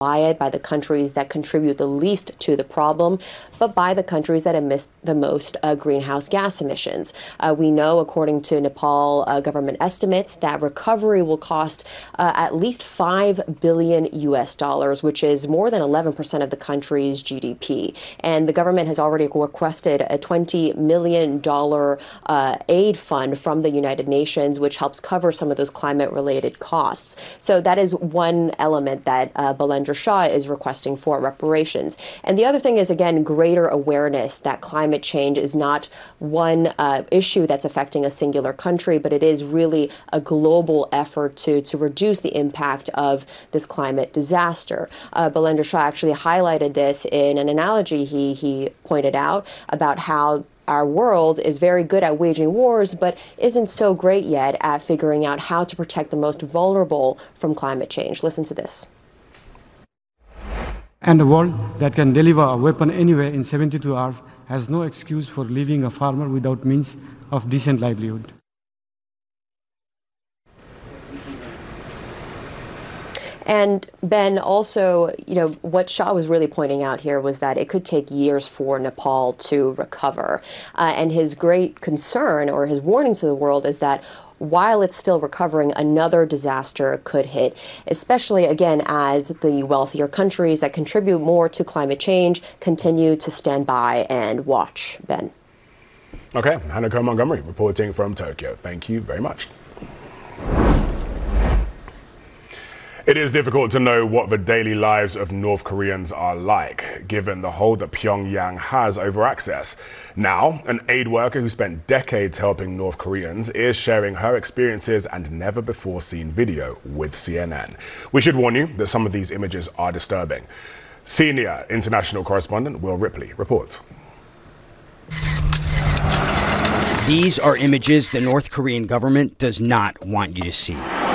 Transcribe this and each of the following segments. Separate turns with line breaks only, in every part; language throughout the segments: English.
by it by the countries that contribute the least to the problem, but by the countries that emit the most greenhouse gas emissions. We know, according to Nepal government estimates, that recovery will cost at least $5 billion US, which is more than 11% of the country's GDP. And the government has already requested a $20 million aid fund from the United Nations, which helps cover some of those climate-related costs. So that is one element that Balendra Shah is requesting for reparations. And the other thing is, again, greater awareness that climate change is not one issue that's affecting a singular country, but it is really a global effort to reduce the impact of this climate disaster. Balendra Shah actually highlighted this in an analogy he pointed out about how our world is very good at waging wars, but isn't so great yet at figuring out how to protect the most vulnerable from climate change. Listen to this.
And a world that can deliver a weapon anywhere in 72 hours has no excuse for leaving a farmer without means of decent livelihood.
And Ben, also, what Shah was really pointing out here was that it could take years for Nepal to recover. And his great concern, or his warning to the world, is that while it's still recovering, another disaster could hit, especially, again, as the wealthier countries that contribute more to climate change continue to stand by and watch. Ben.
Okay, Hanako Montgomery reporting from Tokyo. Thank you very much. It is difficult to know what the daily lives of North Koreans are like, given the hold that Pyongyang has over access. Now, an aid worker who spent decades helping North Koreans is sharing her experiences and never-before-seen video with CNN. We should warn you that some of these images are disturbing. Senior international correspondent Will Ripley reports.
These are images the North Korean government does not want you to see.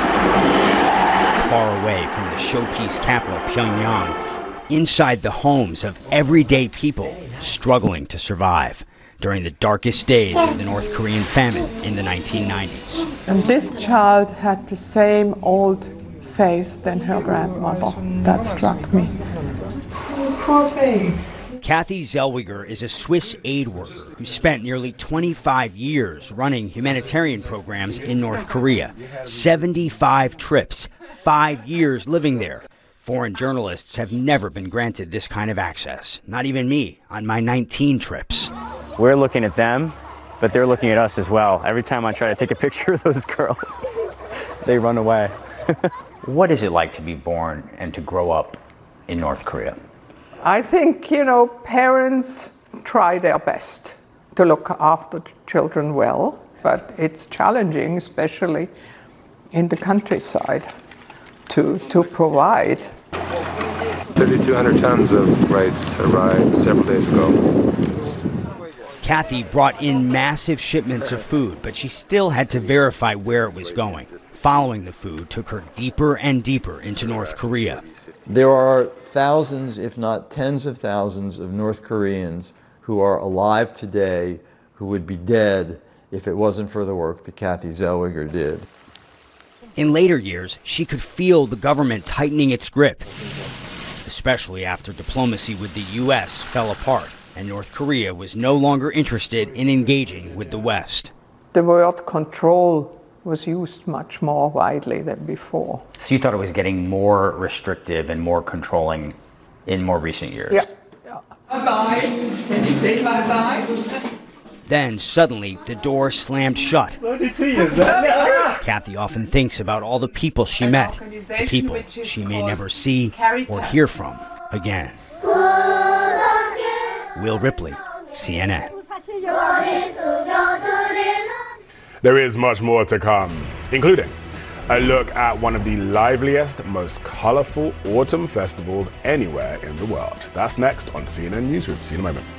Far away from the showpiece capital, Pyongyang, inside the homes of everyday people struggling to survive during the darkest days of the North Korean famine in the 1990s.
And this child had the same old face than her grandmother. That struck me. Poor thing.
Kathy Zellweger is a Swiss aid worker who spent nearly 25 years running humanitarian programs in North Korea. 75 trips, 5 years living there. Foreign journalists have never been granted this kind of access. Not even me on my 19 trips.
We're looking at them, but they're looking at us as well. Every time I try to take a picture of those girls, they run away.
What is it like to be born and to grow up in North Korea?
I think, parents try their best to look after children well, but it's challenging, especially in the countryside, to provide.
3,200 tons of rice arrived several days ago.
Kathy brought in massive shipments of food, but she still had to verify where it was going. Following the food took her deeper and deeper into North Korea.
There are thousands, if not tens of thousands, of North Koreans who are alive today who would be dead if it wasn't for the work that Kathy Zellweger did.
In later years, she could feel the government tightening its grip, especially after diplomacy with the U.S. fell apart and North Korea was no longer interested in engaging with the West.
The word control was used much more widely than before.
So you thought it was getting more restrictive and more controlling in more recent years?
Yeah.
Bye-bye. Can you say bye-bye?
Then suddenly the door slammed shut. Kathy often thinks about all the people she met, the people she may never see or hear from again. Will Ripley, CNN.
There is much more to come, including a look at one of the liveliest, most colorful autumn festivals anywhere in the world. That's next on CNN Newsroom. See you in a moment.